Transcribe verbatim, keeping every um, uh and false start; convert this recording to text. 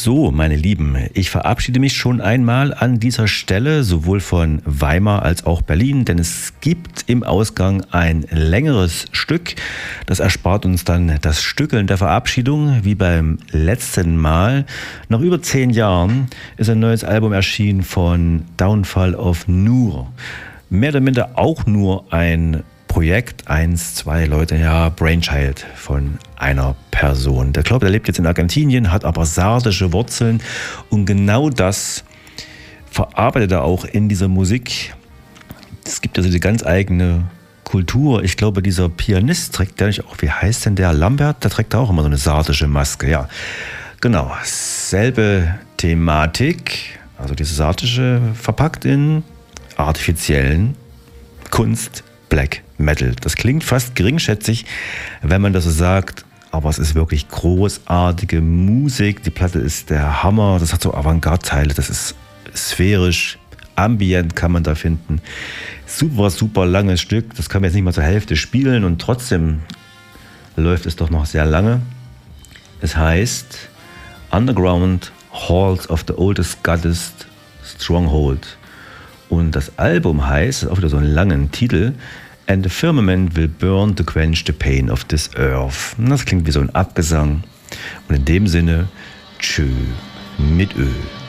So, meine Lieben, ich verabschiede mich schon einmal an dieser Stelle, sowohl von Weimar als auch Berlin, denn es gibt im Ausgang ein längeres Stück. Das erspart uns dann das Stückeln der Verabschiedung, wie beim letzten Mal. Nach über zehn Jahren ist ein neues Album erschienen von Downfall of Nur. Mehr oder minder auch nur ein Projekt, eins, zwei Leute, ja, Brainchild von einer Person. Der glaubt, er lebt jetzt in Argentinien, hat aber sardische Wurzeln und genau das verarbeitet er auch in dieser Musik. Es gibt also die ganz eigene Kultur. Ich glaube, dieser Pianist trägt der nicht auch, wie heißt denn der, Lambert? Der trägt auch immer so eine sardische Maske, ja. Genau, selbe Thematik, also diese sardische verpackt in artifiziellen Kunst, Black Metal. Das klingt fast geringschätzig, wenn man das so sagt, aber es ist wirklich großartige Musik. Die Platte ist der Hammer, das hat so Avantgarde-Teile, das ist sphärisch, ambient kann man da finden. Super, super langes Stück, das kann man jetzt nicht mal zur Hälfte spielen und trotzdem läuft es doch noch sehr lange. Es heißt Underground Halls of the Oldest Goddess Stronghold. Und das Album heißt, auch wieder so einen langen Titel, And the Firmament will burn to quench the pain of this earth. Das klingt wie so ein Abgesang. Und in dem Sinne, tschö mit Ö.